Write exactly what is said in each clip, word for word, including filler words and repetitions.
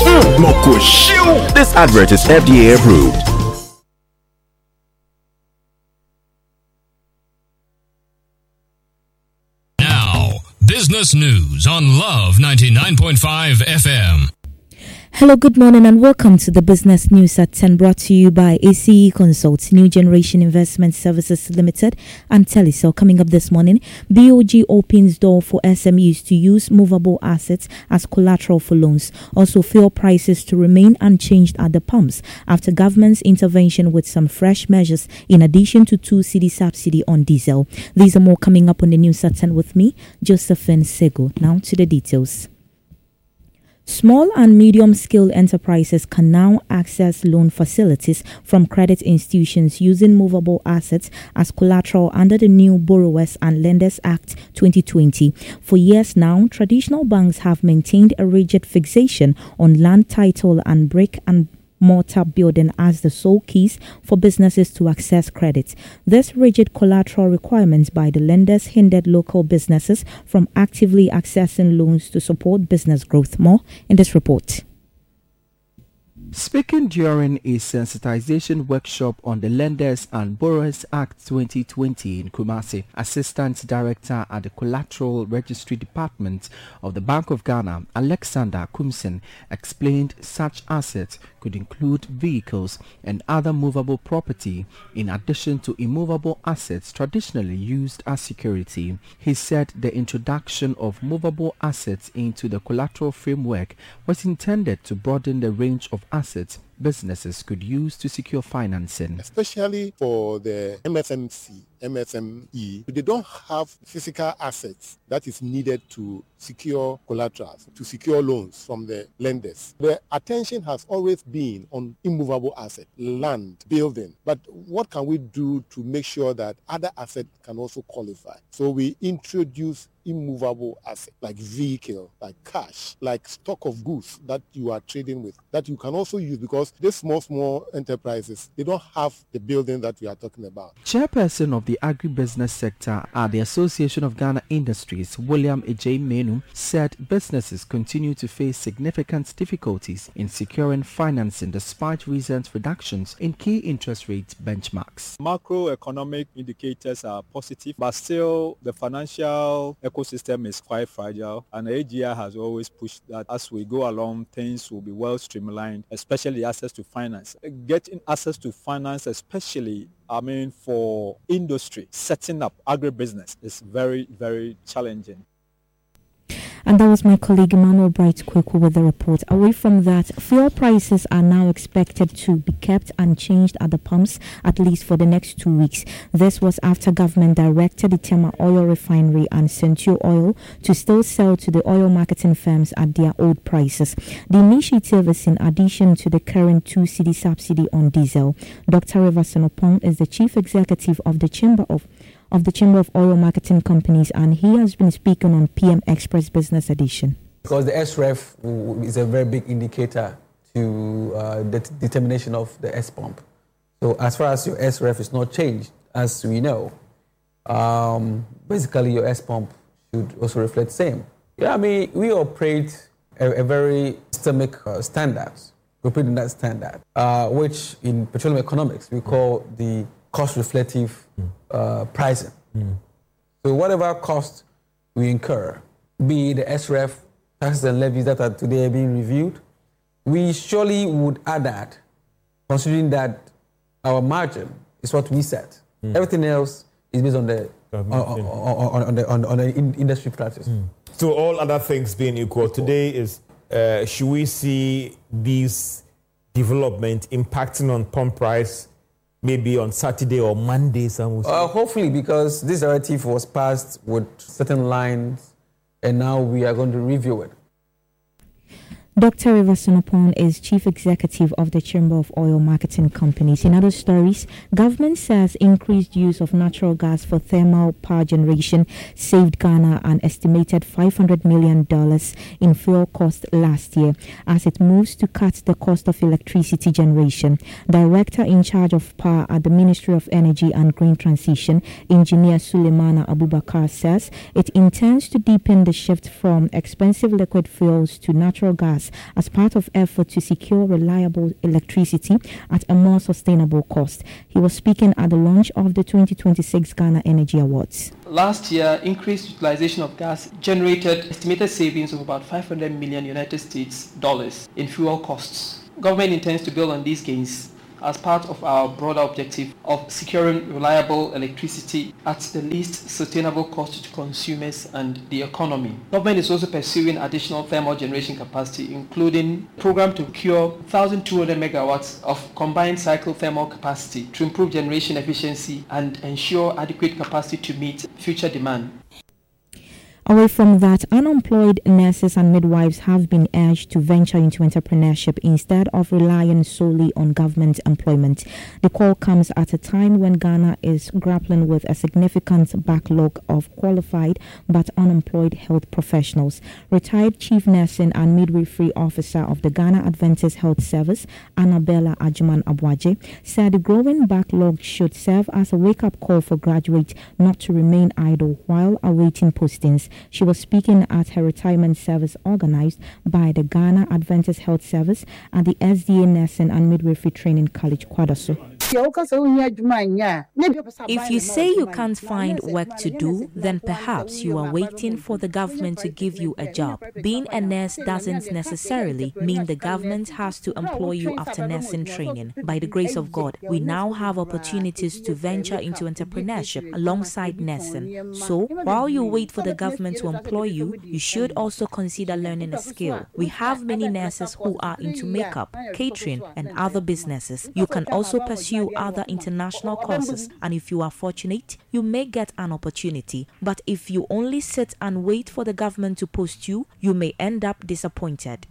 Mm, Moko Shoot! This advert is F D A approved. Now, business news on Love ninety-nine point five F M. Hello, good morning and welcome to the Business News at ten, brought to you by A C E Consult, New Generation Investment Services Limited and Telecel. Coming up this morning, B O G opens door for S M Es to use movable assets as collateral for loans. Also, fuel prices to remain unchanged at the pumps after government's intervention with some fresh measures in addition to two cedi subsidy on diesel. These are more coming up on the News at ten with me, Josephine Sego. Now to the details. Small and medium-scale enterprises can now access loan facilities from credit institutions using movable assets as collateral under the new Borrowers and Lenders Act twenty twenty. For years now, traditional banks have maintained a rigid fixation on land title and brick and mortar building as the sole keys for businesses to access credit. This rigid collateral requirements by the lenders hindered local businesses from actively accessing loans to support business growth. More in this report. Speaking during a sensitization workshop on the Lenders and Borrowers Act twenty twenty in Kumasi, Assistant Director at the Collateral Registry Department of the Bank of Ghana, Alexander Kumsin, explained such assets could include vehicles and other movable property in addition to immovable assets traditionally used as security. He said the introduction of movable assets into the collateral framework was intended to broaden the range of assets businesses could use to secure financing. Especially for the M S M C, M S M E, they don't have physical assets that is needed to secure collaterals, to secure loans from the lenders. The attention has always been on immovable assets, land, building. But what can we do to make sure that other assets can also qualify? So we introduce immovable assets like vehicle, like cash, like stock of goods that you are trading with, that you can also use because these small, small enterprises, they don't have the building that we are talking about. Chairperson of the agribusiness sector at the Association of Ghana Industries, William Ejay Menu, said businesses continue to face significant difficulties in securing financing despite recent reductions in key interest rate benchmarks. Macroeconomic indicators are positive, but still the financial ecosystem is quite fragile, and A G I has always pushed that as we go along, things will be well streamlined, especially access to finance. Getting access to finance, especially, I mean, for industry, setting up agribusiness is very, very challenging. And that was my colleague Emmanuel Bright Kweku with the report. Away from that, fuel prices are now expected to be kept unchanged at the pumps, at least for the next two weeks. This was after government directed the Tema Oil Refinery and Central Oil to still sell to the oil marketing firms at their old prices. The initiative is in addition to the current two cedi subsidy on diesel. Doctor River Sonopong is the chief executive of the Chamber of of the Chamber of Oil Marketing Companies, and he has been speaking on P M Express Business Edition. Because the S R E F is a very big indicator to uh, the t- determination of the S pump. So as far as your S R E F is not changed, as we know, um, basically your S pump should also reflect the same. Yeah, I mean, we operate a, a very systemic uh, standards. We operate in that standard, uh, which in petroleum economics we call the cost reflective uh, pricing. Mm. So whatever cost we incur, be the S R E F, taxes and levies that are today being reviewed, we surely would add that, considering that our margin is what we set. Mm. Everything else is based on the on, on, on the on, on the industry practice. Mm. So all other things being equal, today is uh, should we see these development impacting on pump price? Maybe on Saturday or Monday, some uh, hopefully, because this directive was passed with certain lines, and now we are going to review it. Doctor River Sonopong is Chief Executive of the Chamber of Oil Marketing Companies. In other stories, government says increased use of natural gas for thermal power generation saved Ghana an estimated five hundred million dollars in fuel cost last year as it moves to cut the cost of electricity generation. Director in charge of power at the Ministry of Energy and Green Transition, Engineer Suleimana Abubakar, says it intends to deepen the shift from expensive liquid fuels to natural gas gas as part of effort to secure reliable electricity at a more sustainable cost. He was speaking at the launch of the twenty twenty-six Ghana Energy Awards. Last year, increased utilization of gas generated estimated savings of about five hundred million United States dollars in fuel costs. Government intends to build on these gains as part of our broader objective of securing reliable electricity at the least sustainable cost to consumers and the economy. Government is also pursuing additional thermal generation capacity, including a program to procure one thousand two hundred megawatts of combined cycle thermal capacity to improve generation efficiency and ensure adequate capacity to meet future demand. Away from that, unemployed nurses and midwives have been urged to venture into entrepreneurship instead of relying solely on government employment. The call comes at a time when Ghana is grappling with a significant backlog of qualified but unemployed health professionals. Retired Chief Nursing and Midwifery Officer of the Ghana Adventist Health Service, Annabella Ajuman Abwaje, said the growing backlog should serve as a wake-up call for graduates not to remain idle while awaiting postings. She was speaking at her retirement service organized by the Ghana Adventist Health Service and the S D A Nursing and Midwifery Training College, Kwadaso. If you say you can't find work to do, then perhaps you are waiting for the government to give you a job. Being a nurse doesn't necessarily mean the government has to employ you after nursing training. By the grace of God, we now have opportunities to venture into entrepreneurship alongside nursing. So, while you wait for the government to employ you, you should also consider learning a skill. We have many nurses who are into makeup, catering, and other businesses. You can also pursue other international courses, and if you are fortunate, you may get an opportunity. But if you only sit and wait for the government to post you, you may end up disappointed.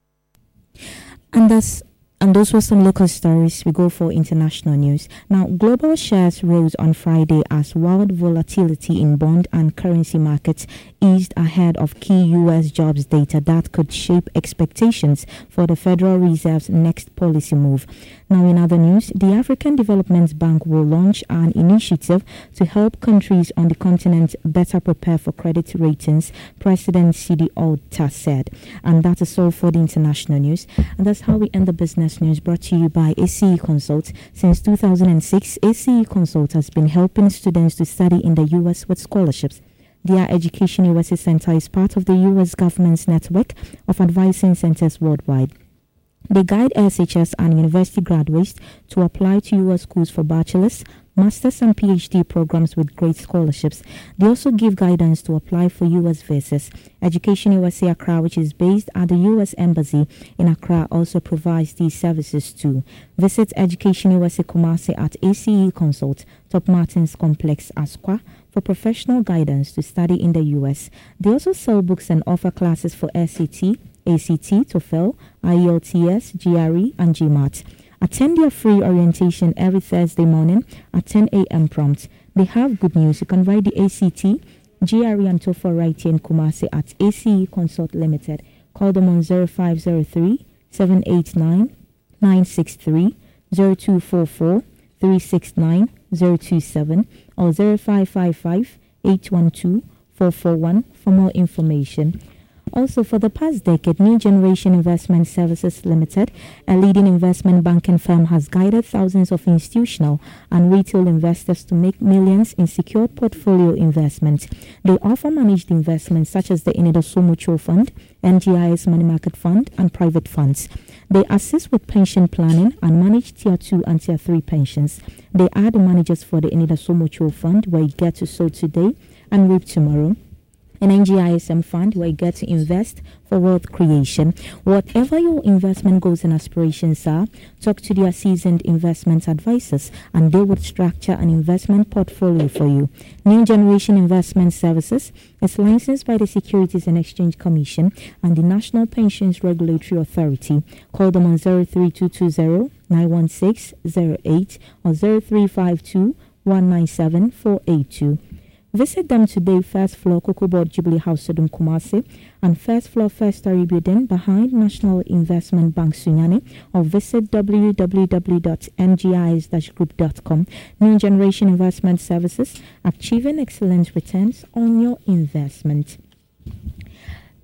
And that's And those were some local stories. We go for international news. Now, global shares rose on Friday as wild volatility in bond and currency markets eased ahead of key U S jobs data that could shape expectations for the Federal Reserve's next policy move. Now, in other news, the African Development Bank will launch an initiative to help countries on the continent better prepare for credit ratings, President Sidi Ould-Tah said. And that is all for the international news. And that's how we end the business news, brought to you by A C E Consult. Since two thousand six, A C E Consult has been helping students to study in the U S with scholarships. Their Education U S A Center is part of the U S government's network of advising centers worldwide. They guide S H S and university graduates to apply to U S schools for bachelor's, master's and PhD programs with great scholarships. They also give guidance to apply for U S visas. Education U S A Accra, which is based at the U S Embassy in Accra, also provides these services too. Visit Education U S A Kumasi at A C E Consult, Top Martins Complex, Asqua, for professional guidance to study in the U S. They also sell books and offer classes for S A T, A C T, TOEFL, I E L T S, G R E, and GMAT. Attend their free orientation every Thursday morning at ten a.m. prompt. They have good news. You can write the A C T, G R E, and TOEFL right here in Kumasi at A C E Consult Limited. Call them on zero five zero three, seven eight nine, nine six three, zero two four four, three six nine, zero two seven, or zero five five five, eight one two, four four one for more information. Also, for the past decade, New Generation Investment Services Limited, a leading investment banking firm, has guided thousands of institutional and retail investors to make millions in secured portfolio investments. They offer managed investments such as the Inidaso Mutual Fund, N G I S Money Market Fund, and private funds. They assist with pension planning and manage Tier two and Tier three pensions. They are the managers for the Inidaso Mutual Fund, where you get to sow today and reap tomorrow. An N G I S M fund where you get to invest for wealth creation. Whatever your investment goals and aspirations are, talk to their seasoned investment advisors and they would structure an investment portfolio for you. New Generation Investment Services is licensed by the Securities and Exchange Commission and the National Pensions Regulatory Authority. Call them on zero three two two zero, nine one six, zero eight or zero three five two, one nine seven, four eight two. Visit them today, first floor Cocoa Board Jubilee House, Sodom Kumasi, and first floor First Story Building behind National Investment Bank Sunyani, or visit w w w dot n g i s dash group dot com. New Generation Investment Services, achieving excellent returns on your investment.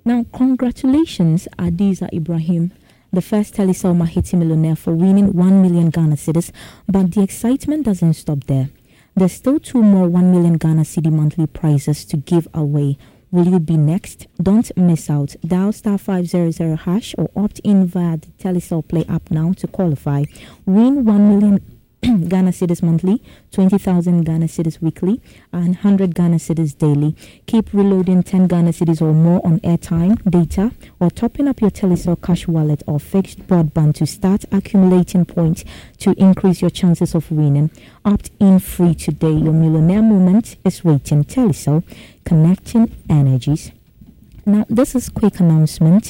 Now, congratulations, Adiza Ibrahim, the first Telecel Mahiti millionaire, for winning one million Ghana cedis. But the excitement doesn't stop there. There's still two more one million Ghana cedi monthly prizes to give away. Will you be next? Don't miss out. Dial star five hundred hash or opt in via the Telecel Play app now to qualify. Win one million Ghana cedis monthly, twenty thousand Ghana cedis weekly, and one hundred Ghana cedis daily. Keep reloading ten Ghana cedis or more on airtime, data, or topping up your Telecel cash wallet or fixed broadband to start accumulating points to increase your chances of winning. Opt in free today. Your millionaire moment is waiting. Telecel, connecting energies. Now, this is a quick announcement,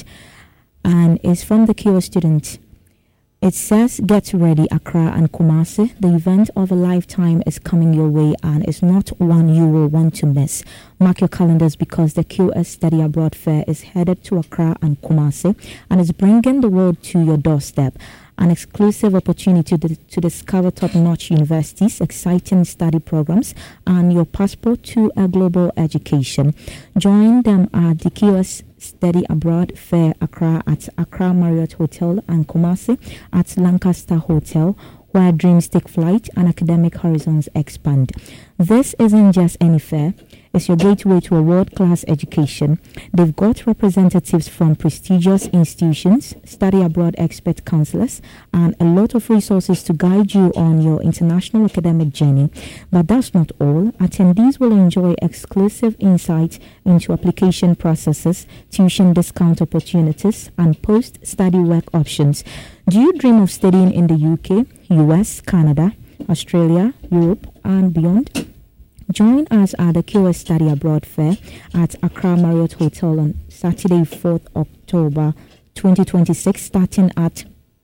and it's from the Q O student. It says, get ready, Accra and Kumasi. The event of a lifetime is coming your way, and it's not one you will want to miss. Mark your calendars, because the Q S Study Abroad Fair is headed to Accra and Kumasi and is bringing the world to your doorstep. An exclusive opportunity to, to discover top-notch universities, exciting study programs, and your passport to a global education. Join them at the Q S Study Abroad Fair Accra at Accra Marriott Hotel and Kumasi at Lancaster Hotel, where dreams take flight and academic horizons expand. This isn't just any fair. It's your gateway to a world-class education. They've got representatives from prestigious institutions, study abroad expert counselors, and a lot of resources to guide you on your international academic journey. But that's not all. Attendees will enjoy exclusive insights into application processes, tuition discount opportunities, and post-study work options. Do you dream of studying in the U K, U S, Canada, Australia, Europe, and beyond? Join us at the Q S Study Abroad Fair at Accra Marriott Hotel on Saturday, fourth October twenty twenty-six, starting at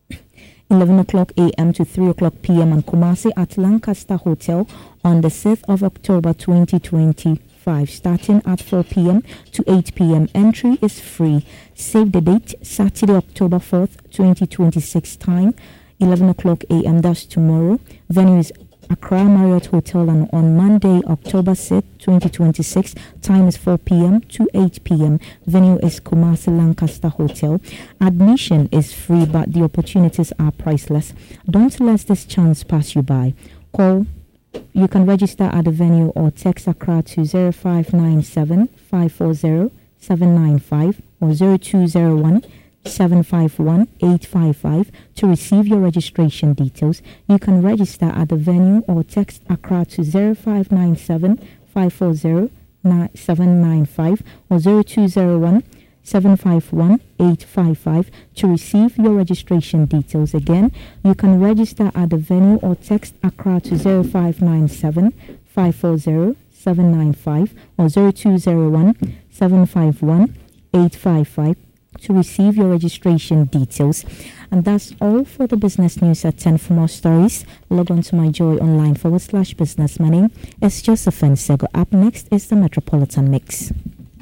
eleven o'clock a m to three o'clock p m and Kumasi at Lancaster Hotel on the sixth of October twenty twenty-five, starting at four p m to eight p m Entry is free. Save the date, Saturday, October fourth, twenty twenty-six, time eleven o'clock a m That's tomorrow. Venue is Accra Marriott Hotel, and on Monday, October sixth, twenty twenty-six, time is four p m to eight p m Venue is Kumasi Lancaster Hotel. Admission is free, but the opportunities are priceless. Don't let this chance pass you by. Call. You can register at the venue or text Accra to zero five nine seven, five four zero, seven nine five or zero two zero one, seven five one, eight five five to receive your registration details. You can register at the venue or text Accra to zero five nine seven, five four zero, seven nine five or zero two zero one, seven five one, eight five five to receive your registration details. Again, you can register at the venue or text Accra to zero five nine seven, five four zero, seven nine five or zero two zero one, seven five one, eight five five to receive your registration details. And that's all for the business news at ten. For more stories, log on to my joy online forward slash business. My name is Josephine Sego. Up next is the Metropolitan Mix.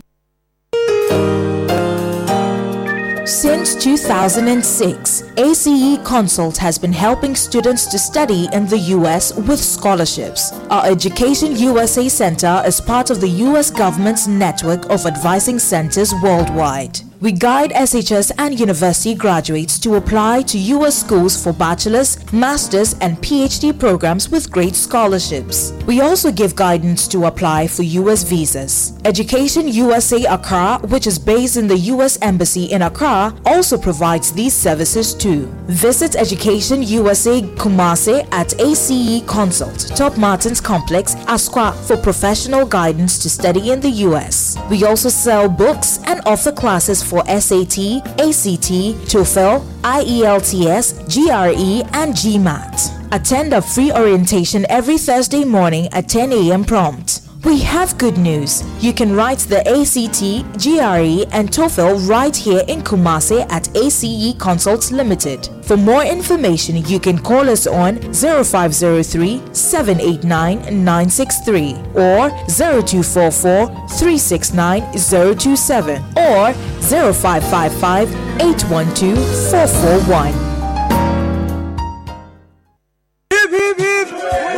Since two thousand six, A C E Consult has been helping students to study in the U S with scholarships. Our Education U S A Center is part of the U S government's network of advising centers worldwide. We guide S H S and university graduates to apply to U S schools for bachelor's, master's, and P H D programs with great scholarships. We also give guidance to apply for U S visas. Education U S A Accra, which is based in the U S Embassy in Accra, also provides these services too. Visit Education U S A Kumasi at A C E Consult, Top Martins Complex, Asqua, for professional guidance to study in the U S. We also sell books and offer classes for S A T, A C T, TOEFL, I E L T S, G R E, and GMAT. Attend a free orientation every Thursday morning at ten a m prompt. We have good news. You can write the A C T, G R E, and TOEFL right here in Kumasi at A C E Consults Limited. For more information, you can call us on zero five zero three, seven eight nine, nine six three or zero two four four, three six nine, zero two seven or zero five five five, eight one two, four four one.